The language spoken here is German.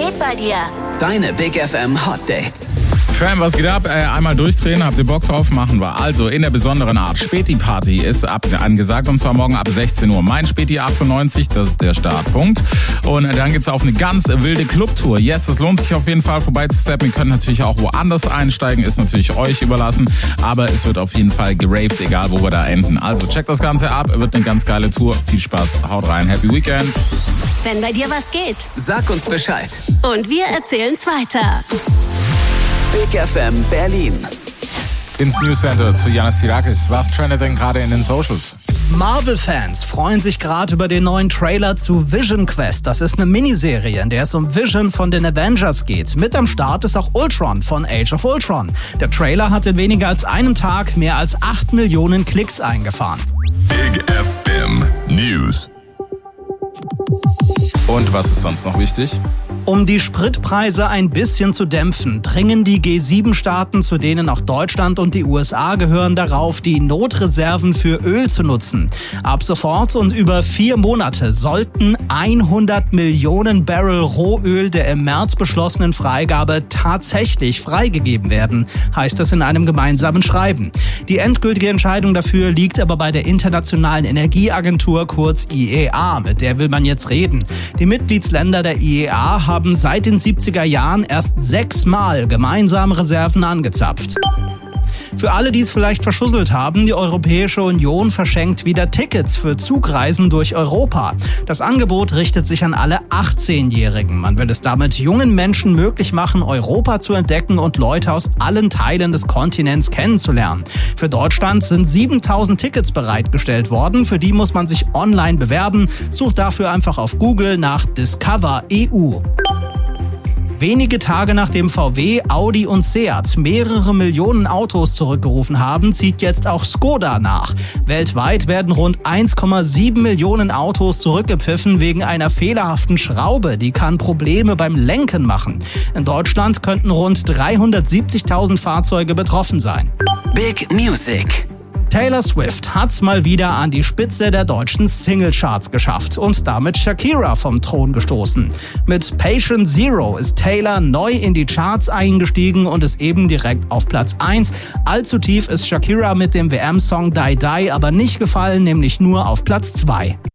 geht bei dir? Deine Big FM Hot Dates. Tram, was geht ab? Einmal durchdrehen, habt ihr Bock drauf? Machen wir. Also in der besonderen Art. Späti-Party ist angesagt und zwar morgen ab 16 Uhr. Mein Späti 98, das ist der Startpunkt. Und dann geht's auf eine ganz wilde Clubtour. Yes, es lohnt sich auf jeden Fall vorbeizusteppen. Ihr könnt natürlich auch woanders einsteigen, ist natürlich euch überlassen. Aber es wird auf jeden Fall geraved, egal wo wir da enden. Also checkt das Ganze ab, wird eine ganz geile Tour. Viel Spaß, haut rein, Happy Weekend. Wenn bei dir was geht, Sag uns Bescheid. und wir erzählen's weiter. Big FM Berlin. Ins News Center zu Yannis Tirakis. Was trendet denn gerade in den Socials? Marvel-Fans freuen sich gerade über den neuen Trailer zu Vision Quest. Das ist eine Miniserie, in der es um Vision von den Avengers geht. Mit am Start ist auch Ultron von Age of Ultron. Der Trailer hat in weniger als einem Tag mehr als 8 Millionen Klicks eingefahren. Big FM News. Und was ist sonst noch wichtig? Um die Spritpreise ein bisschen zu dämpfen, dringen die G7-Staaten, zu denen auch Deutschland und die USA gehören, darauf, die Notreserven für Öl zu nutzen. Ab sofort und über 4 Monate sollten 100 Millionen Barrel Rohöl der im März beschlossenen Freigabe tatsächlich freigegeben werden, heißt es in einem gemeinsamen Schreiben. Die endgültige Entscheidung dafür liegt aber bei der Internationalen Energieagentur, kurz IEA, mit der will man jetzt reden. Die Mitgliedsländer der IEA haben seit den 70er Jahren erst 6-mal gemeinsame Reserven angezapft. Für alle, die es vielleicht verschusselt haben, die Europäische Union verschenkt wieder Tickets für Zugreisen durch Europa. Das Angebot richtet sich an alle 18-Jährigen. Man will es damit jungen Menschen möglich machen, Europa zu entdecken und Leute aus allen Teilen des Kontinents kennenzulernen. Für Deutschland sind 7.000 Tickets bereitgestellt worden. Für die muss man sich online bewerben. Sucht dafür einfach auf Google nach Discover EU. Wenige Tage nachdem VW, Audi und Seat mehrere Millionen Autos zurückgerufen haben, zieht jetzt auch Skoda nach. Weltweit werden rund 1,7 Millionen Autos zurückgepfiffen wegen einer fehlerhaften Schraube. Die kann Probleme beim Lenken machen. In Deutschland könnten rund 370.000 Fahrzeuge betroffen sein. Big Music. Taylor Swift hat's mal wieder an die Spitze der deutschen Singlecharts geschafft und damit Shakira vom Thron gestoßen. Mit Patient Zero ist Taylor neu in die Charts eingestiegen und ist eben direkt auf Platz 1. Allzu tief ist Shakira mit dem WM-Song Die Die aber nicht gefallen, nämlich nur auf Platz 2.